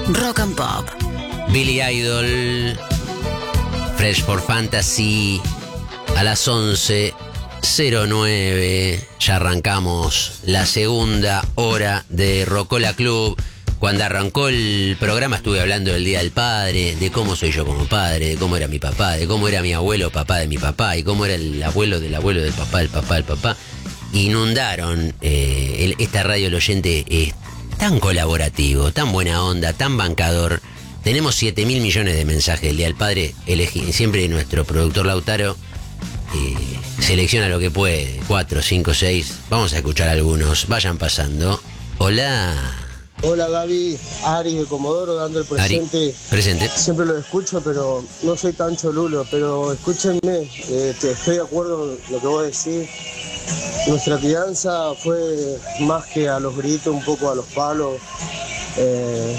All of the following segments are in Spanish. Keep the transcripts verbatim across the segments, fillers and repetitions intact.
Rock and Pop. Billy Idol, Fresh for Fantasy, a las once cero nueve. Ya arrancamos la segunda hora de Rocola Club. Cuando arrancó el programa estuve hablando del Día del Padre, de cómo soy yo como padre, de cómo era mi papá, de cómo era mi abuelo, papá de mi papá, y cómo era el abuelo del abuelo del papá, el papá del papá. Inundaron eh, el, esta radio, el oyente es tan colaborativo, tan buena onda, tan bancador. Tenemos siete mil millones de mensajes del Día del Padre. Elegí, siempre nuestro productor Lautaro eh, selecciona lo que puede, cuatro, cinco, seis. Vamos a escuchar algunos, vayan pasando. Hola. Hola Gaby, Ari de Comodoro dando el presente. Ari, presente. Siempre lo escucho, pero no soy tan cholulo, pero escúchenme, eh, te estoy de acuerdo en lo que vos decís. Nuestra crianza fue más que a los gritos, un poco a los palos. Eh,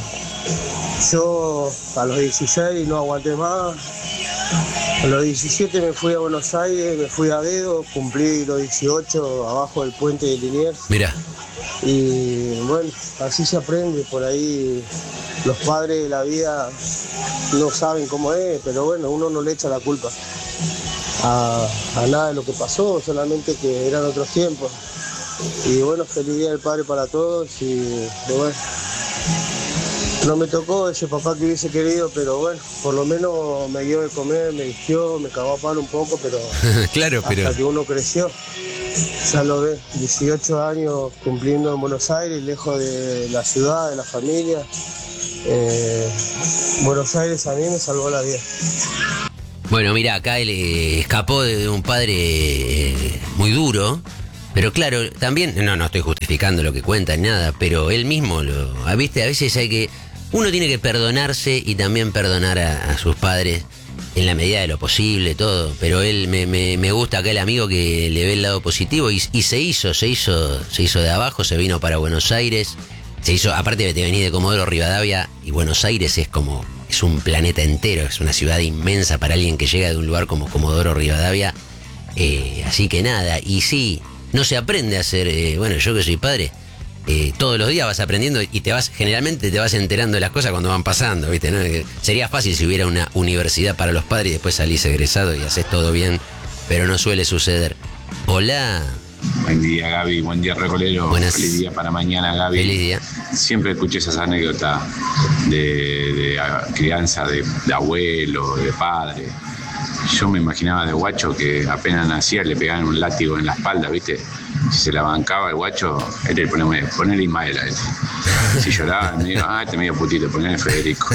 yo a los dieciséis no aguanté más. A los diecisiete me fui a Buenos Aires, me fui a dedo, cumplí los dieciocho abajo del puente de Liniers. Mira. Y bueno, así se aprende, por ahí los padres de la vida no saben cómo es, pero bueno, uno no le echa la culpa a, a nada de lo que pasó, solamente que eran otros tiempos. Y bueno, feliz Día del Padre para todos y, y bueno, no me tocó ese papá que hubiese querido, pero bueno, por lo menos me dio de comer, me vistió, me cagó a palo un poco, pero claro, pero hasta que uno creció. Ya lo ves, dieciocho años cumpliendo en Buenos Aires, lejos de la ciudad, de la familia. Eh, Buenos Aires a mí me salvó la vida. Bueno, mira, acá él eh, escapó de un padre eh, muy duro, pero claro, también, no, no estoy justificando lo que cuenta ni nada, pero él mismo, lo, viste, a veces hay que, uno tiene que perdonarse y también perdonar a, a sus padres. En la medida de lo posible, todo. Pero él me, me, me gusta acá el amigo que le ve el lado positivo y, y se hizo, se hizo, se hizo de abajo, se vino para Buenos Aires. Se hizo, aparte de venir de Comodoro Rivadavia, y Buenos Aires es como, es un planeta entero, es una ciudad inmensa para alguien que llega de un lugar como Comodoro Rivadavia. Eh, así que nada, y sí, no se aprende a hacer, eh, bueno, yo que soy padre, Eh, todos los días vas aprendiendo y te vas, generalmente te vas enterando de las cosas cuando van pasando, ¿viste? ¿No? Sería fácil si hubiera una universidad para los padres y después salís egresado y haces todo bien, pero no suele suceder. Hola. Buen día, Gaby. Buen día, Recolero. Buenas. Feliz día para mañana, Gaby. Feliz día. Siempre escuché esas anécdotas de, de crianza de, de abuelo, de padre. Yo me imaginaba de guacho que apenas nacía le pegaban un látigo en la espalda, ¿viste? Si se la bancaba el guacho, él le ponía, ponele Ismael a él. Si lloraba, me dijo, ah, este medio putito, ponele Federico.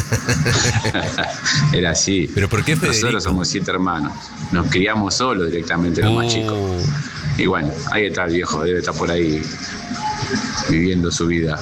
Era así. ¿Pero por qué Federico? Nosotros somos siete hermanos. Nos criamos solos directamente, los oh. más chicos. Y bueno, ahí está el viejo, debe estar por ahí viviendo su vida.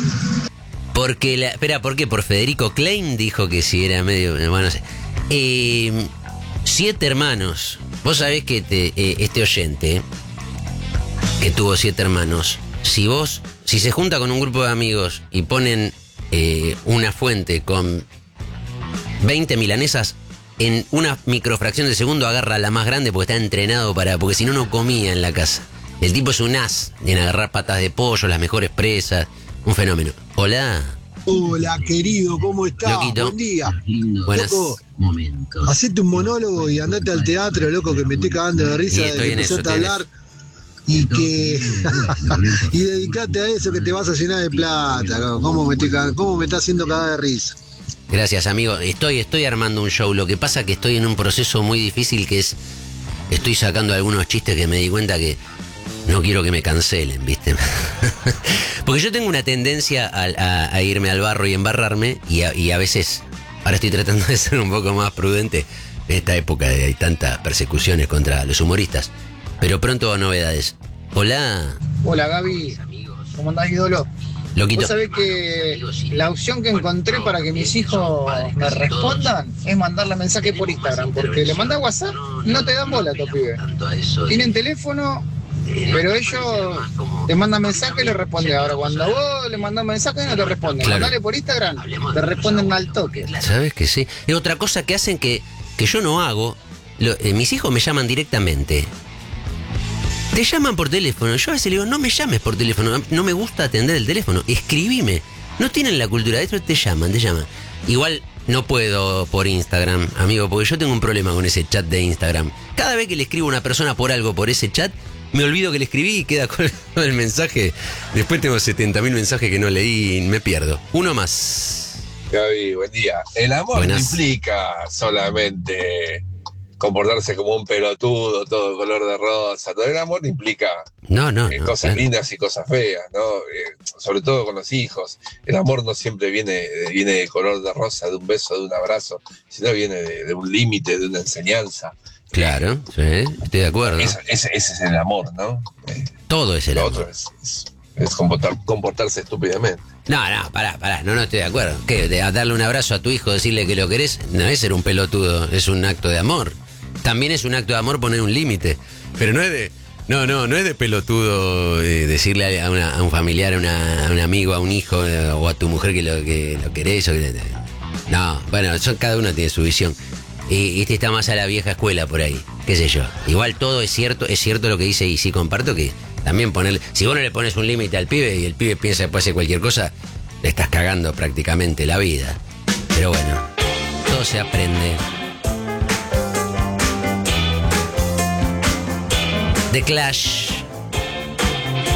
Porque la, espera, ¿por qué? Por Federico Klein dijo que si era medio, bueno, no sé. Eh, siete hermanos. Vos sabés que te, eh, este oyente que tuvo siete hermanos, si vos, si se junta con un grupo de amigos y ponen eh, una fuente con veinte milanesas, en una microfracción de segundo agarra la más grande porque está entrenado para, porque si no, no comía en la casa. El tipo es un as en agarrar patas de pollo, las mejores presas, un fenómeno. Hola. Hola, querido, ¿cómo estás? Loquito. Buen día. Buenas. Loco, hacete un monólogo y andate al teatro, loco, que me estoy cagando de risa Sí, de estoy que en eso, empezaste a estoy en hablar. Y que y dedicate a eso que te vas a llenar de plata. ¿Cómo me, estoy cag- cómo me está haciendo cagar de risa? Gracias, amigo. Estoy, estoy armando un show. Lo que pasa es que estoy en un proceso muy difícil que es, estoy sacando algunos chistes que me di cuenta que no quiero que me cancelen, ¿viste? Porque yo tengo una tendencia a, a, a irme al barro y embarrarme y a, y a veces, ahora estoy tratando de ser un poco más prudente en esta época de hay tantas persecuciones contra los humoristas. Pero pronto novedades. Hola. Hola Gaby, ¿cómo andás, ídolo? Loquito. Vos sabés que la opción que encontré para que mis hijos me respondan es mandarle mensaje por Instagram, porque le mandás WhatsApp, no te dan bola a tu pibe. Tienen teléfono, pero ellos te mandan mensaje y le responden. Ahora, cuando vos le mandás mensaje no te responden. Claro. Mandale por Instagram, te responden al toque. ¿Sabes que sí? Es otra cosa que hacen que, que yo no hago. Lo, eh, mis hijos me llaman directamente. Te llaman por teléfono. Yo a veces le digo, no me llames por teléfono. No me gusta atender el teléfono. Escribime. No tienen la cultura, de eso te llaman, te llaman. Igual no puedo por Instagram, amigo, porque yo tengo un problema con ese chat de Instagram. Cada vez que le escribo a una persona por algo por ese chat, me olvido que le escribí y queda con el mensaje. Después tengo setenta mil mensajes que no leí y me pierdo. Uno más. Gaby, buen día. El amor Buenas. no implica solamente comportarse como un pelotudo, todo color de rosa. Todo el amor implica No, no, eh, no, cosas no. lindas y cosas feas, ¿no? Eh, sobre todo con los hijos. El amor no siempre viene, viene de color de rosa, de un beso, de un abrazo, sino viene de, de un límite, de una enseñanza. Claro, sí, estoy de acuerdo. Ese, ese, ese es el amor, ¿no? Eh, Todo es el lo amor. otro es, es, es comportar, comportarse estúpidamente. No, no, pará, pará, no, no estoy de acuerdo. ¿Qué? De darle un abrazo a tu hijo, decirle que lo querés, no es ser un pelotudo, es un acto de amor. También es un acto de amor poner un límite. Pero no es de. No, no, no es de pelotudo eh, decirle a, una- a un familiar, a, una- a un amigo, a un hijo eh, o a tu mujer que lo, que lo querés. O que, no, bueno, son, cada uno tiene su visión. Y este está más a la vieja escuela por ahí, qué sé yo. Igual todo es cierto, es cierto lo que dice y sí comparto que también ponerle. Si vos no le pones un límite al pibe y el pibe piensa que puede hacer cualquier cosa, le estás cagando prácticamente la vida. Pero bueno, todo se aprende. The Clash.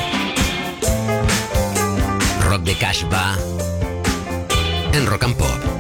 Rock de Cash va en Rock and Pop.